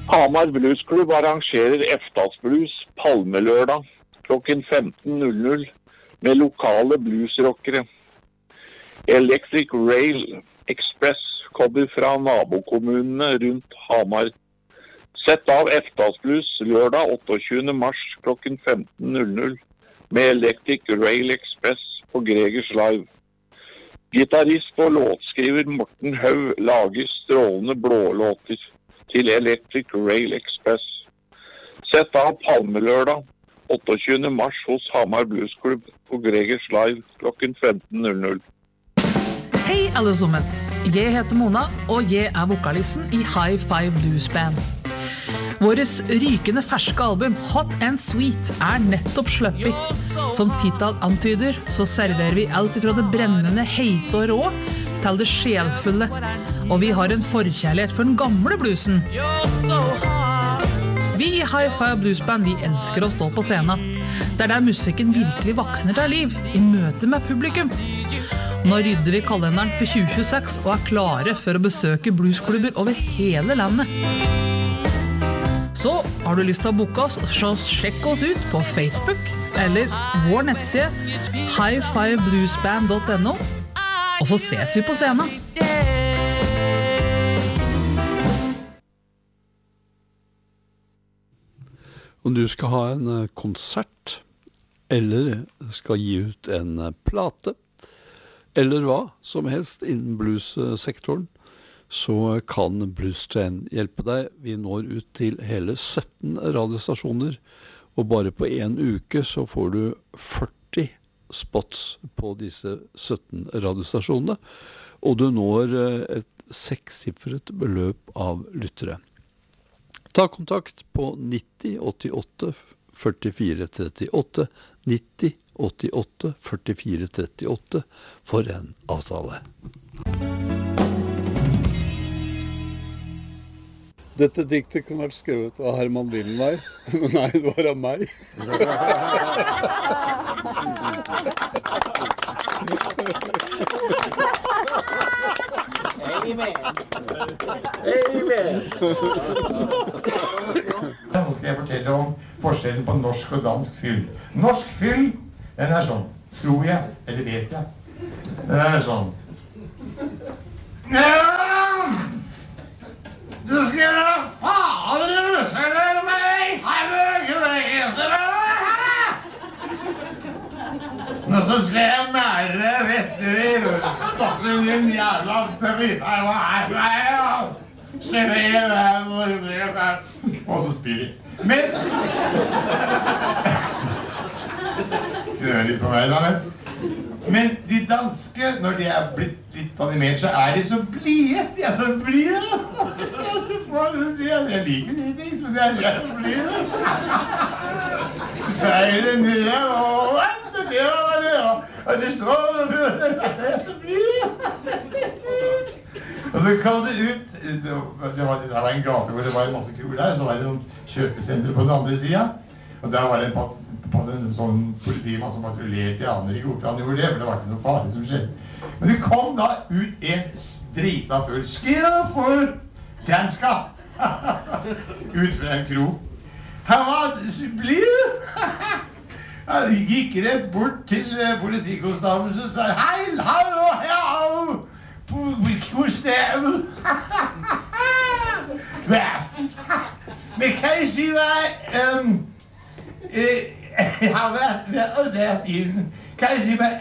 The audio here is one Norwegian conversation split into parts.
Hamar Bluesklubb arrangerer Eftas-blues Palmelørdag klokken 15.00 med lokale bluesrockere. Electric Rail Express kommer fra nabokommunene rundt Hamar. Sett av Eftas-blues lørdag 28. mars klokken 15.00 med Electric Rail Express på Gregers Live. Gitarrist og låtskriver Morten Hau lager strålende blålåter til Electric Rail Express. Sett av Palmelørdag 28. mars hos Hamar Bluesklubb på Gregers Live klokken 15.00. Hei alle sammen, jeg heter Mona, og jeg vokalisten i High Five Blues Band. Våres rykende ferske album Hot and Sweet nettopp sluppet. Som titel antyder, så serverer vi alt fra det brennende, heite og rå til det sjelfulle. Og vi har en forkjærlighet for den gamle bluesen. Vi i High Five Blues Band, vi elsker å stå på scenen. Det der musikken virkelig vakner til liv, i møte med publikum. Nå rydder vi kalenderen for 2026 og klare for å besøke bluesklubber over hele landet. Så har du lyst til å booke oss, så sjekk oss ut på Facebook eller vår nettside highfivebluesband.no, og så ses vi på scenen. Om du skal ha en konsert, eller skal gi ut en plate, eller hva som helst innen bluessektoren, så kan Blues Train hjelpe deg. Vi når ut til hele 17 radiostasjoner, og bare på en uke så får du 40 spots på disse 17 radiostasjonene, og du når et 6-siffret beløp av lyttere. Ta kontakt på 90 88 44 38, 90 88 44 38 for en avtale. Dette diktet kan være skrevet av Herman Willenvei, men nei, det var av meg. Nå skal jeg fortelle om forskjellen på norsk og dansk fyll. Norsk fyll, den sånn, tror jeg, eller vet jeg. Den sånn. Det skal være faen russer meg! Nå så skal jeg nære rett i rødstokken din jævla dritt. Og så spyr de. Men Kunne litt på meg da, men de danske, når de blitt litt animert, så de så blide. De så blide. Jeg liker de ting, men de så blide. Seiler ned, og det skjer det, og det står og de så blide. Og så kom det ut, det var en gate hvor det var en masse kul der, så var det noen kjøpesenter på den andre siden, og der var det en sånn politimann som patrullerte. Jeg aner ikke hvorfor han gjorde det, for det var ikke noe farlig som skjedde. Men det kom da ut en strita full skidder danska ut fra en kro. Han var blid. Han gikk rett bort til politikonstabelen og sa hei, hallo, hallo, konstabel. Men kan jeg si meg jeg har været der inden. Kan jeg si meg,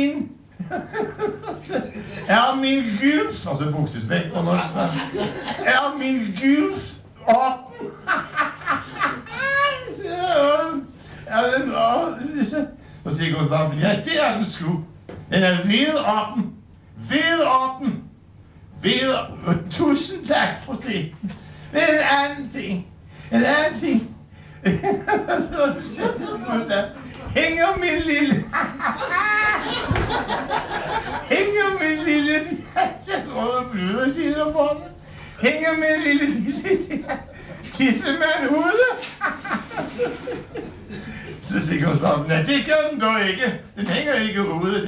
min gylf, altså buksesmekk på norsk, min gylf opp. Og sier konstabelen, ja, det den sku. Den ved oppen. Ved oppen. Tusen takk for det. Det en annen ting. Hænger min lille jeg går og bløder sider på det. Hænger min lille tissemand ude. Så sier konstabelen, nej, det gør den dog ikke. Den hænger ikke ude,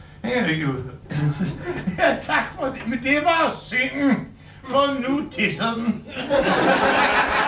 Ja, tak for det, men det var synden. For nu tisser den.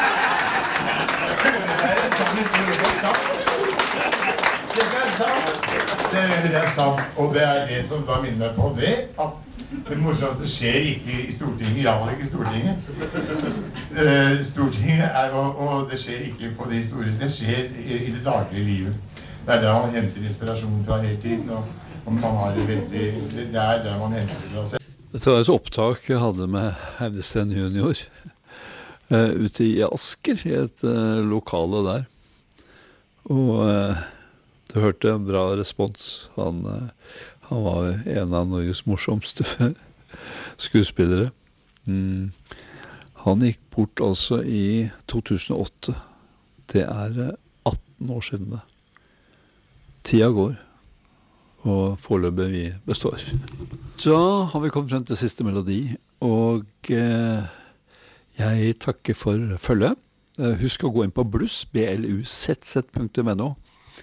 Men det sant, og det det som da minner meg på det, at det morsomste skjer ikke i Stortinget, iallfall ikke i Stortinget. Stortinget og det skjer ikke på de store, det skjer i det daglige livet. Det der man henter inspirasjon fra hele tiden, og man har det veldig, det der man henter det fra seg. Dette var et opptak jeg hadde med Haudesten junior ute i Asker, i et lokale der. Og du hørte en bra respons. Han var en av Norges morsomste skuespillere. Han gikk bort altså i 2008. Det 18 år siden det. Tida går, og foreløpig vi består. Da har vi kommet frem til siste melodi, og jeg takker for følget. Husk å gå inn på bluss, bluzz.no,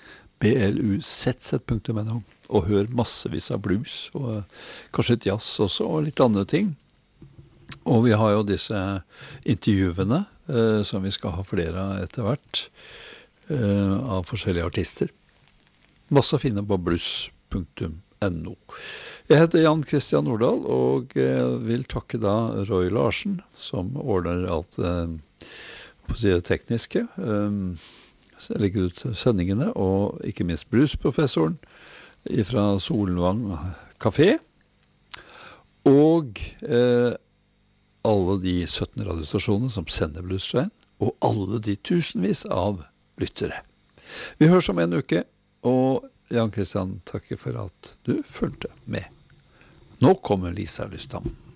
bluzz.no, og hør massevis av blues, og kanskje et jazz også, og litt andre ting. Og vi har jo disse intervjuene, som vi skal ha flere av etter hvert, av forskjellige artister. Masse å finne på bluss.no. Jeg heter Jan Christian Nordahl, og vil takke da Roy Larsen, som ordner alt det tekniske. Jeg legger ut sendingene, og ikke minst bluesprofessoren fra Solvang Café. Og alle de 17 radiostasjonene som sender Bluesveien, og alle de tusenvis av lyttere. Vi høres om en uke, og Jan Christian takker for at du fulgte med. Nå kommer Lisa Lystam.